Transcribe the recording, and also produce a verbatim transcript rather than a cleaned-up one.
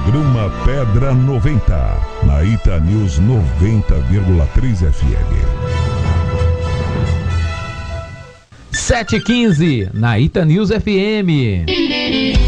Programa Pedra noventa, na Ita News noventa vírgula três F M. sete e quinze, na Ita News F M.